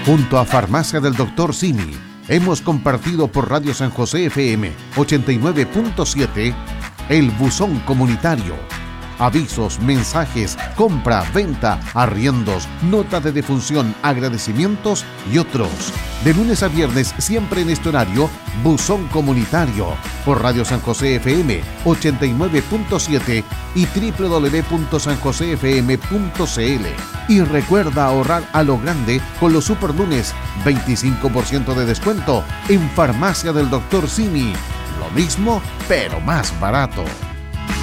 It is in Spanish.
Junto a Farmacia del Dr. Simi, hemos compartido por Radio San José FM 89.7 El Buzón Comunitario. Avisos, mensajes, compra, venta, arriendos, nota de defunción, agradecimientos y otros. De lunes a viernes, siempre en este horario, Buzón Comunitario, por Radio San José FM 89.7 y www.sanjosefm.cl. Y recuerda ahorrar a lo grande con los superlunes, 25% de descuento en Farmacia del Dr. Simi. Lo mismo, pero más barato.